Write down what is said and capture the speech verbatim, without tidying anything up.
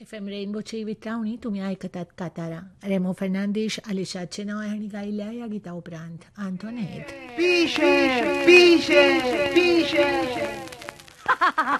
F M रेनबोची वितरावणी तुम्ही ऐकतात कातारा. रेमो फर्नांडीस आलिशाचे नाव आहे आणि गायल्या या गीता उपरांत आंतोनेट. Pisze, pisze, pisze.